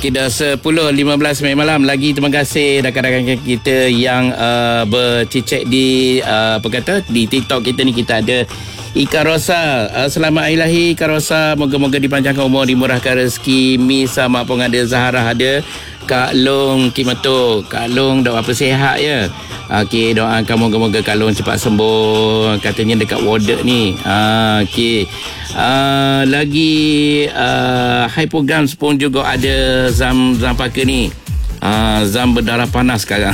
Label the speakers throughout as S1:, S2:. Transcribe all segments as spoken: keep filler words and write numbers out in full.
S1: Kita sepuluh lima belas Mei malam lagi. Terima kasih rakan-rakan kita yang uh, bercicak di uh, apa kata di TikTok kita ni. Kita ada Ika Rosa. Uh, selamat hari lahir Ika Rosa. Moga-moga dipanjangkan umur, dimurahkan rezeki. Misa mak pun ada, Zahara ada, Kak Long Kimato. Kak Long dah apa sihat ya. Okey, doakan moga-moga Kak Long cepat sembuh. Katanya dekat warded ni. Ah, okey. Uh, lagi uh, Hypograms pun juga ada. Zam Zam Paka ni. Uh, Zam berdarah panas sekarang.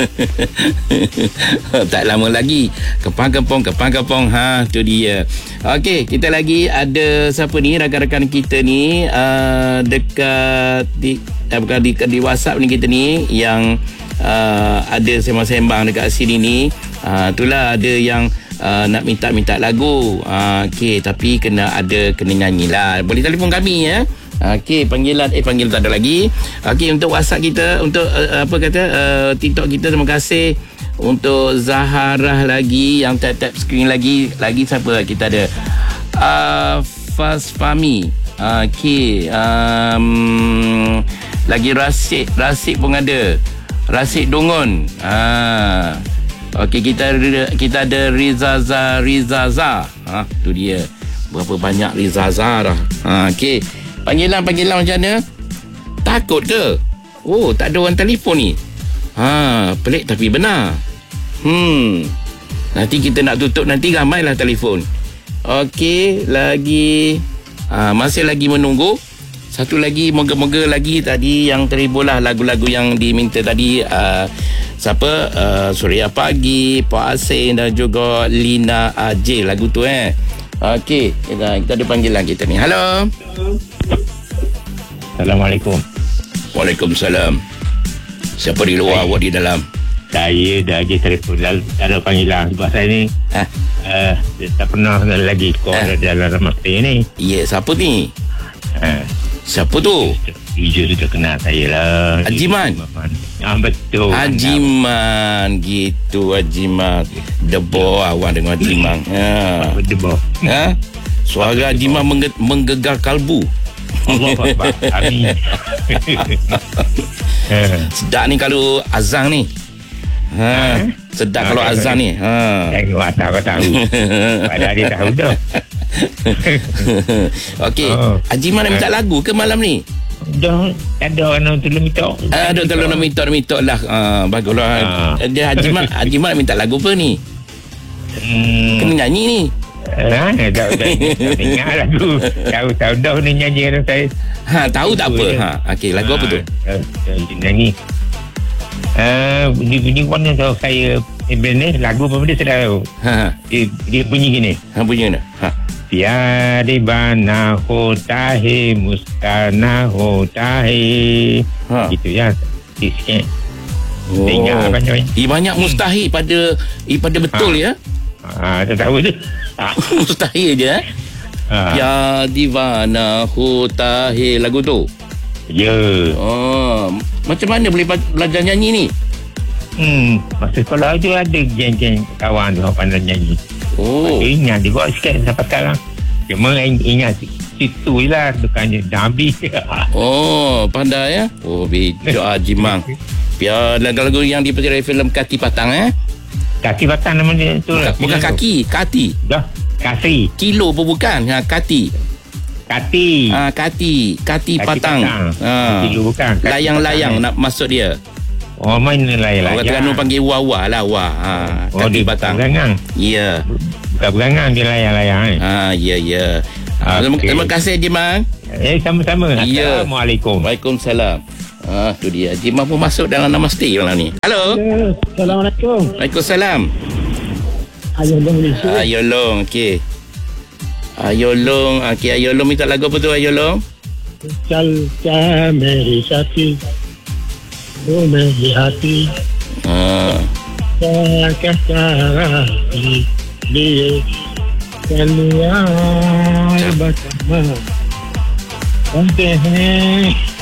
S1: Tak lama lagi. Kepang-kepong, kepang-kepong. Ha, tu dia. Okey, kita lagi ada siapa ni? Rakan-rakan kita ni uh, dekat di, uh, bukan di, di WhatsApp ni kita ni yang uh, ada sembang-sembang dekat sini ni. Uh, itulah ada yang Uh, nak minta-minta lagu. uh, Okey, tapi kena ada, kena nyanyi lah. Boleh telefon kami ya. Okey, panggilan Eh panggilan tak ada lagi. Okey, untuk WhatsApp kita, untuk uh, apa kata uh, TikTok kita, terima kasih. Untuk Zahara lagi yang tap-tap screen lagi. Lagi siapa kita ada? uh, Faz Fahmi. uh, Okey, um, lagi Rasid Rasid pun ada. Rasid Dongon. Ah, okey, kita kita ada Rizaza Rizaza. Ha, tu dia. Berapa banyak Rizaza dah. Ha, okey. Panggilan-panggilan macam mana? Takut ke? Oh, tak ada orang telefon ni. Ha, pelik tapi benar. Hmm. Nanti kita nak tutup, nanti ramailah telefon. Okey, lagi ha, masih lagi menunggu. Satu lagi, moga-moga lagi tadi yang terhibur lah lagu-lagu yang diminta tadi. Uh, siapa? Uh, Suria Pagi, Pak Asin dan juga Lina Aj. Lagu tu eh. Okey, kita, kita ada panggilan kita ni. Halo.
S2: Assalamualaikum.
S1: Waalaikumsalam. Siapa di luar, awak di dalam?
S2: Saya dah je telefon lalu ada panggilan sebab saya ni ha? uh, tak pernah lagi call ha? dalam masa ni.
S1: Ya, yeah, siapa ni?
S2: Ha.
S1: Siapa tu?
S2: Jujur sudah kenal saya lah.
S1: Hajiman.
S2: Ah, betul.
S1: Hajiman. Gitu Hajiman. Debo awak dengan Hajiman. Ha.
S2: Debo.
S1: Ha? Suara Hajiman mengge- menggegar kalbu.
S2: Allah Akbar. Amin.
S1: Sedap ni kalau azan ni. Ha. Sedap kalau azan ni. Ha.
S2: Tengok tahu tahu. Padahal dia tahu dah.
S1: Okey, oh. Hajiman nak minta lagu ke malam ni?
S2: Dah ada orang tolong minta.
S1: Ah, ada tolong nak minta minta lah. Ah, baguslah. Ah. Dia Hajiman, Hajiman nak minta lagu apa ni? Hmm. Kena nyanyi ni.
S2: Ha, dah dah dengar lagu. Tahu tahu dah ni nyanyi orang saya.
S1: Ha, tahu tak apa. Ha, okey, lagu apa tu?
S2: Nyanyi. Ah, bunyi-bunyi mana tahu saya ni lagu apa dia saya tahu. Ha. Dia, dia bunyi gini.
S1: Ha, bunyi mana? Ha.
S2: Tiada bana hotahe muskana hotahe. Ha. Gitu ya. Sikit.
S1: Oh.
S2: Dengar banyak.
S1: I banyak mustahil pada i pada betul ha. Ya.
S2: Ah, ha, tak tahu tu. Ha.
S1: Mustahil je eh. Ha. Ya divana hotahe lagu tu.
S2: Ya.
S1: Oh, macam mana boleh belajar nyanyi ni?
S2: Hmm, masa sekolah tu ada geng-geng kawan tu pandai nyanyi. Oh. Ingat dia buat sikit sampai sekarang. Cuma ingat situ je lah bukannya dah habis.
S1: Oh, pandai ya. Oh, bijak Hajiman. Biar lagu-lagu yang dipercayai filem Kati Patang eh.
S2: Kati Patang nama dia tu lah.
S1: Bukan kaki, Kati.
S2: Dah, Kasi.
S1: Kilo pun bukan. Ha, Kati.
S2: Kati.
S1: Ah, Kati, Kati, Kati Patang. Patang. Ha.
S2: Kilo bukan. Kati
S1: layang-layang nak masuk dia.
S2: Oh, main layang-layang.
S1: Orang Terengganu panggil wah-wah lah, wah. Ha,
S2: oh,
S1: Kati Patang.
S2: Berangang.
S1: Ya.
S2: Bukan berangang, dia layang-layang eh.
S1: Ha, ya, ya. Okay. Terima kasih Hajiman.
S2: Eh, sama-sama.
S1: Ya.
S2: Assalamualaikum.
S1: Waalaikumsalam. Ah, tu dia. Hajiman pun masuk dalam namaste malam ni. Halo.
S3: Assalamualaikum.
S1: Waalaikumsalam.
S3: Ayolong Malaysia.
S1: Ayolong, okey. Ayolong, okey. Ayolong minta lagu apa tu Ayolong?
S3: Chal cha meri sati. Oh meri hati.
S1: Ah.
S3: Kah kah dia kalian bersama. Sampai